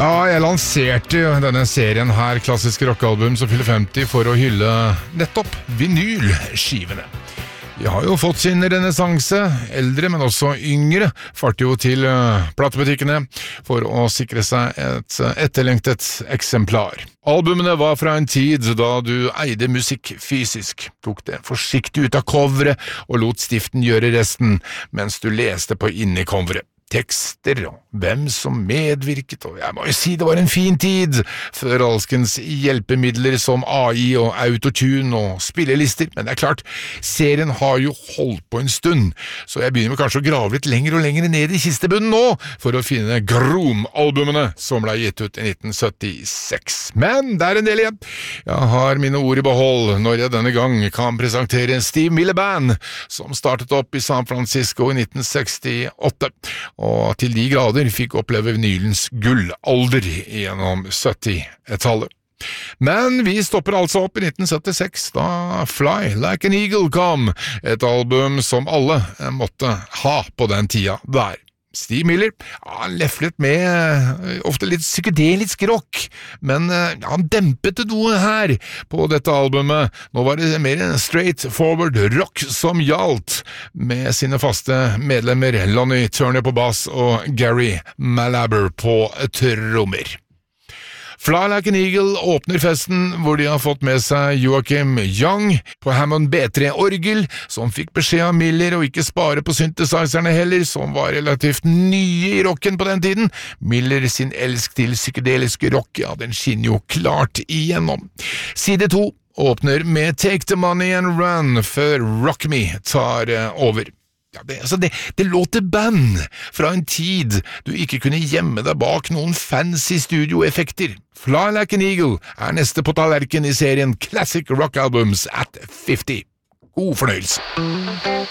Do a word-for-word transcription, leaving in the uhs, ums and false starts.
Ja, jeg lanserte jo denne serien her, klassiske rockalbum som fyller femti, for å hylle nettopp vinylskivene. De har jo fått sin renessanse, eldre, men også yngre, farter jo til platebutikkene for å sikre seg et etterlengtet eksemplar. Albumene var fra en tid da du eide musikk fysisk, tok det forsiktig ut av coveret og lot stiften gjøre resten, mens du leste på inni coveret. Tekster og hvem som medvirket, og jeg må jo si det var en fin tid, før alskens hjelpemidler som A I og autotune og spillelister, men det er klart, serien har jo holdt på en stund, så jeg begynner kanskje å grave litt lenger og lenger ned i kistebunnen nå, for å finne Groom-albumene som ble gitt ut i nitten syttiseks. Men det er en del igjen. Jeg har mine ord i behold når jeg denne gang kan presentere Steve Miller Band, som startet opp i San Francisco i nitten sekstiåtte, og til de grader fikk oppleve vinylens gullalder gjennom syttitallet. Men vi stopper altså opp i nitten syttiseks, da Fly Like an Eagle kom, et album som alle måtte ha på den tida der. Steve Miller, ja, han leflet med ofte litt psykedelisk rock, men ja, han dempet noe her på dette albumet. Nå var det mer straight forward rock som gjaldt, med sine faste medlemmer Lonnie Turner på bass og Gary Malaber på trommer. Fly Like an Eagle åpner festen, hvor de har fått med seg Joachim Young på Hammond B tre-orgel, som fikk beskjed av Miller å ikke spare på synthesizerne heller, som var relativt nye i rocken på den tiden. Miller sin elsk til psykedelisk rock, ja, den skinner jo klart igjennom. Side to åpner med Take the Money and Run, før Rock Me tar over. Ja, det, altså det, det låter band fra en tid du ikke kunne gjemme deg bak noen fancy studioeffekter. Fly Like an Eagle er neste på tallerken i serien Classic Rock Albums at femti. God fornøyelse!